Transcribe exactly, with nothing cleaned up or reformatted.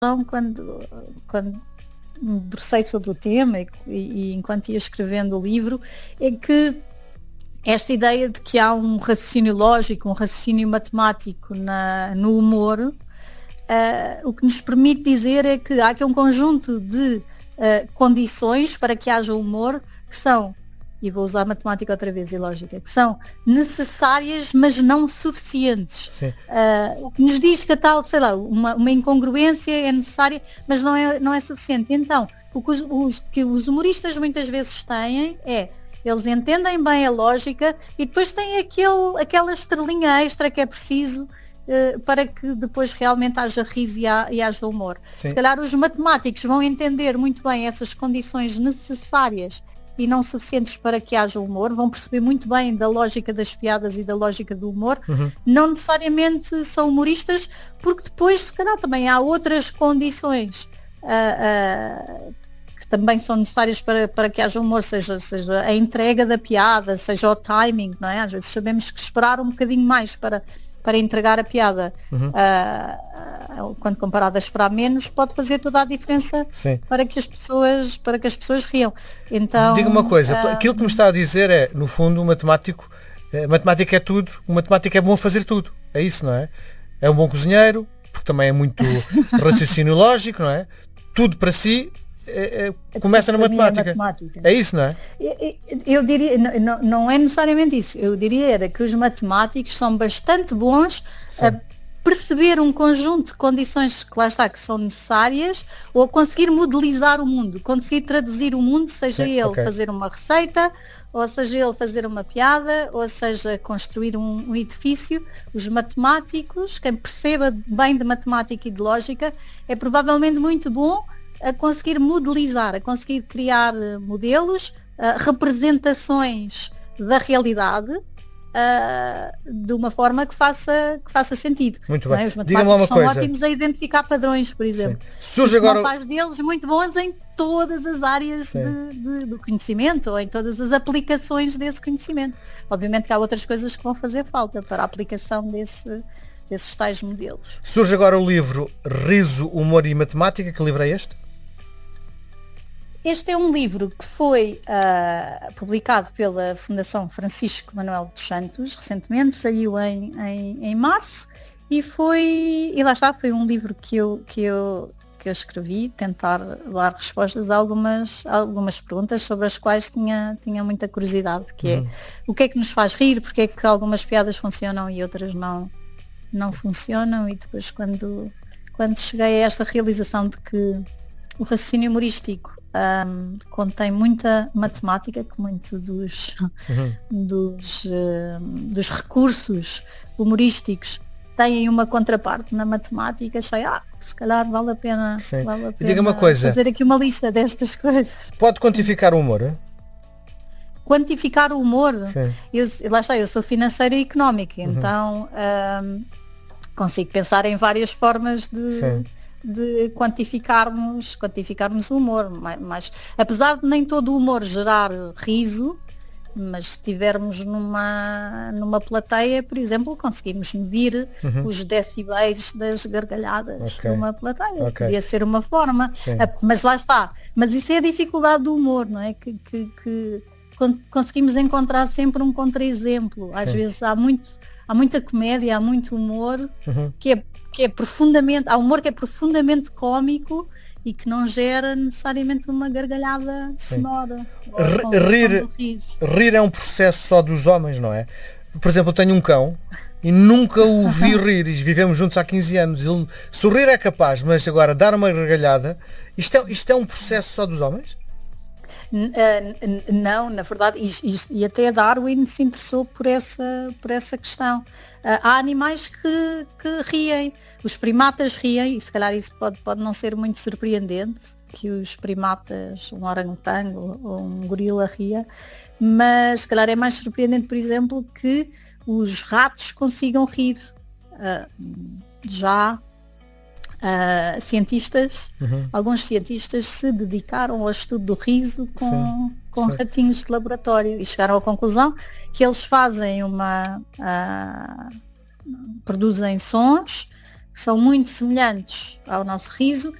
quando, quando me debrucei sobre o tema e, e enquanto ia escrevendo o livro, é que esta ideia de que há um raciocínio lógico, um raciocínio matemático na, no humor, uh, o que nos permite dizer é que há aqui um conjunto de uh, condições para que haja humor que são, e vou usar matemática outra vez e lógica, que são necessárias, mas não suficientes. Uh, o que nos diz que a tal, sei lá, uma, uma incongruência é necessária, mas não é, não é suficiente. Então, o que os, os, que os humoristas muitas vezes têm é, eles entendem bem a lógica e depois têm aquele, aquela estrelinha extra que é preciso uh, para que depois realmente haja riso e, ha, e haja humor. Sim. Se calhar os matemáticos vão entender muito bem essas condições necessárias e não suficientes para que haja humor, vão perceber muito bem da lógica das piadas e da lógica do humor, uhum. Não necessariamente são humoristas, porque depois se calhar também há outras condições uh, uh, que também são necessárias para, para que haja humor, seja, seja a entrega da piada, seja o timing, não é? Às vezes sabemos que esperar um bocadinho mais para para entregar a piada, uhum. uh, quando comparado a esperar menos, pode fazer toda a diferença. Sim. para que as pessoas para que as pessoas riam. Então, diga uma coisa, uh, aquilo que me está a dizer é, no fundo, o matemático, a matemática é tudo, o matemático é bom a fazer tudo, é isso, não é? É um bom cozinheiro, porque também é muito raciocínio lógico, não é? Tudo para si é, é, começa na matemática. É matemática. É isso, não é? Eu, eu diria, não, não é necessariamente isso. Eu diria era que os matemáticos são bastante bons Sim. a perceber um conjunto de condições que lá está, que são necessárias, ou a conseguir modelizar o mundo, conseguir traduzir o mundo, seja Sim, ele okay. fazer uma receita, ou seja ele fazer uma piada, ou seja construir um, um edifício. Os matemáticos, quem perceba bem de matemática e de lógica, é provavelmente muito bom a conseguir modelizar, a conseguir criar modelos, uh, representações da realidade uh, de uma forma que faça, que faça sentido. Muito bem. É? Os matemáticos são coisa. ótimos a identificar padrões, por exemplo. Surge agora... não faz deles muito bons em todas as áreas de, de, do conhecimento ou em todas as aplicações desse conhecimento. Obviamente que há outras coisas que vão fazer falta para a aplicação desse, desses tais modelos. Surge agora o livro Riso, Humor e Matemática. Que livro é este? Este é um livro que foi uh, publicado pela Fundação Francisco Manuel dos Santos, recentemente, saiu em, em, em março, e foi, e lá está, foi um livro que eu, que eu, que eu escrevi, tentar dar respostas a algumas, a algumas perguntas sobre as quais tinha, tinha muita curiosidade, que uhum. é o que é que nos faz rir, porque é que algumas piadas funcionam e outras não, não funcionam, e depois quando, quando cheguei a esta realização de que o raciocínio humorístico Um, contém muita matemática, que muito dos, uhum. dos, uh, dos recursos humorísticos têm uma contraparte na matemática. Achei, ah, se calhar vale a pena, vale a pena diga uma coisa, fazer aqui uma lista destas coisas. Pode quantificar Sim. o humor? Hein? Quantificar o humor? Eu, lá está, eu sou financeira e económica, uhum. então um, consigo pensar em várias formas de... Sim. de quantificarmos, quantificarmos o humor, mas, mas apesar de nem todo o humor gerar riso, mas se estivermos numa, numa plateia, por exemplo, conseguimos medir uhum. os decibéis das gargalhadas okay. numa plateia, okay. podia ser uma forma, a, mas lá está, mas isso é a dificuldade do humor, não é? Que, que, que conseguimos encontrar sempre um contra-exemplo, às Sim. vezes há muito, há muita comédia, há muito humor uhum. que é que é profundamente, há humor que é profundamente cómico e que não gera necessariamente uma gargalhada Sim. sonora. Rir, rir é um processo só dos homens, não é? Por exemplo, eu tenho um cão e nunca o vi rir, e vivemos juntos há quinze anos. Ele, sorrir é capaz, mas agora dar uma gargalhada, isto é, isto é um processo só dos homens? Uh, não, na verdade, e, e, e até Darwin se interessou por essa, por essa questão. Uh, há animais que, que riem, os primatas riem, e se calhar isso pode, pode não ser muito surpreendente, que os primatas, um orangotango ou um gorila ria, mas se calhar é mais surpreendente, por exemplo, que os ratos consigam rir. Uh, já Uh, cientistas, uhum. alguns cientistas se dedicaram ao estudo do riso com, com ratinhos de laboratório e chegaram à conclusão que eles fazem uma uh, produzem sons são muito semelhantes ao nosso riso,